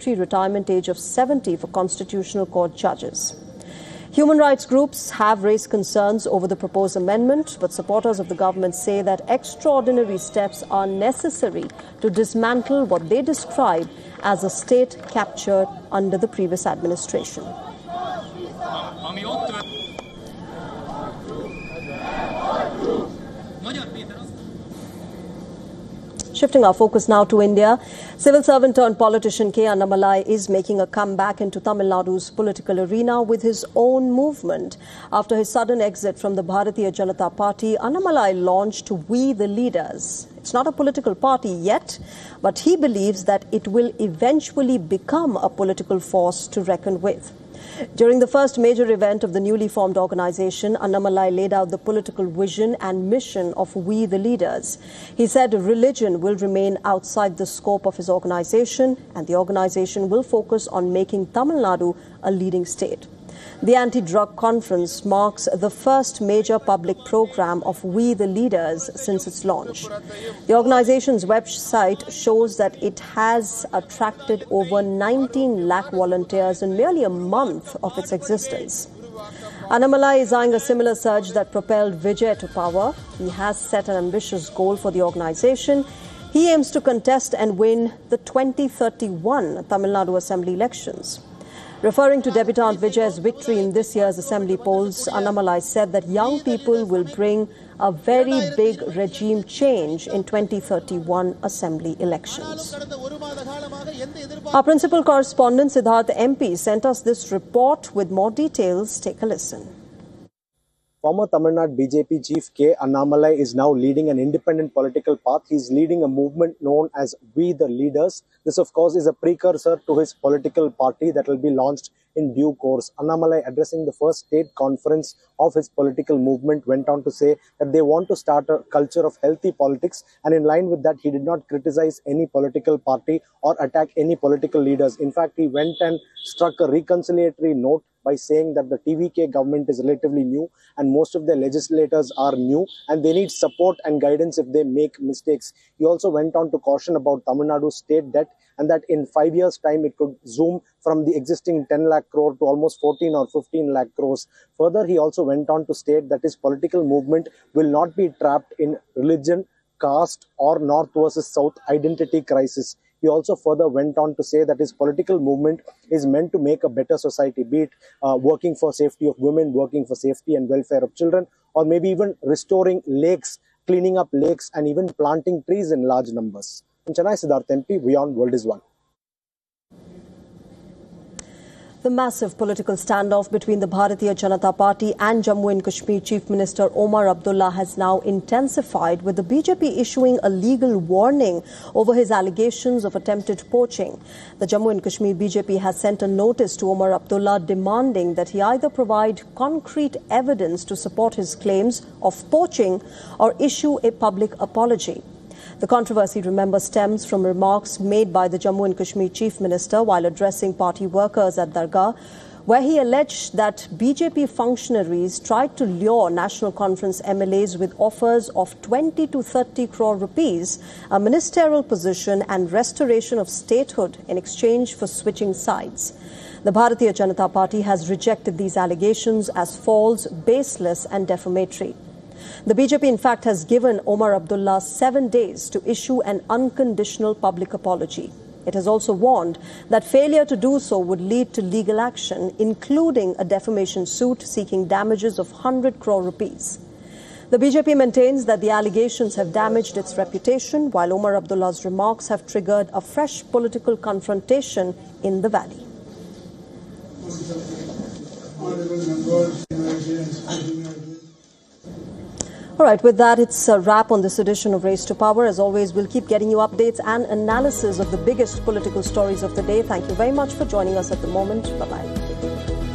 statutory retirement age of 70 for Constitutional Court judges. Human rights groups have raised concerns over the proposed amendment, but supporters of the government say that extraordinary steps are necessary to dismantle what they describe as a state captured under the previous administration. Shifting our focus now to India, civil servant turned politician K. Annamalai is making a comeback into Tamil Nadu's political arena with his own movement. After his sudden exit from the Bharatiya Janata Party, Annamalai launched We the Leaders. It's not a political party yet, but he believes that it will eventually become a political force to reckon with. During the first major event of the newly formed organization, Annamalai laid out the political vision and mission of We the Leaders. He said religion will remain outside the scope of his organization, and the organization will focus on making Tamil Nadu a leading state. The anti-drug conference marks the first major public program of We the Leaders since its launch. The organization's website shows that it has attracted over 19 lakh volunteers in merely a month of its existence. Annamalai is eyeing a similar surge that propelled Vijay to power. He has set an ambitious goal for the organization. He aims to contest and win the 2031 Tamil Nadu Assembly elections. Referring to debutant Vijay's victory in this year's assembly polls, Annamalai said that young people will bring a very big regime change in 2031 assembly elections. Our principal correspondent Siddharth MP sent us this report with more details. Take a listen. Former Tamil Nadu BJP chief K. Annamalai is now leading an independent political path. He's leading a movement known as We the Leaders. This, of course, is a precursor to his political party that will be launched in due course. Annamalai, addressing the first state conference of his political movement, went on to say that they want to start a culture of healthy politics, and in line with that, he did not criticize any political party or attack any political leaders. In fact, he went and struck a reconciliatory note by saying that the TVK government is relatively new and most of their legislators are new and they need support and guidance if they make mistakes. He also went on to caution about Tamil Nadu's state debt and that in 5 years' time it could zoom from the existing 10 lakh crore to almost 14 or 15 lakh crores. Further, he also went on to state that his political movement will not be trapped in religion, caste or North versus South identity crisis. He also further went on to say that his political movement is meant to make a better society, be it working for safety of women, working for safety and welfare of children, or maybe even restoring lakes, cleaning up lakes and even planting trees in large numbers. In Chennai, Siddharth MP, WION World is One. The massive political standoff between the Bharatiya Janata Party and Jammu and Kashmir Chief Minister Omar Abdullah has now intensified, with the BJP issuing a legal warning over his allegations of attempted poaching. The Jammu and Kashmir BJP has sent a notice to Omar Abdullah demanding that he either provide concrete evidence to support his claims of poaching or issue a public apology. The controversy, remember, stems from remarks made by the Jammu and Kashmir Chief Minister while addressing party workers at Dargah, where he alleged that BJP functionaries tried to lure National Conference MLAs with offers of 20 to 30 crore rupees, a ministerial position and restoration of statehood in exchange for switching sides. The Bharatiya Janata Party has rejected these allegations as false, baseless and defamatory. The BJP, in fact, has given Omar Abdullah 7 days to issue an unconditional public apology. It has also warned that failure to do so would lead to legal action, including a defamation suit seeking damages of 100 crore rupees. The BJP maintains that the allegations have damaged its reputation, while Omar Abdullah's remarks have triggered a fresh political confrontation in the valley. All right, with that, it's a wrap on this edition of Race to Power. As always, we'll keep getting you updates and analysis of the biggest political stories of the day. Thank you very much for joining us at the moment. Bye-bye.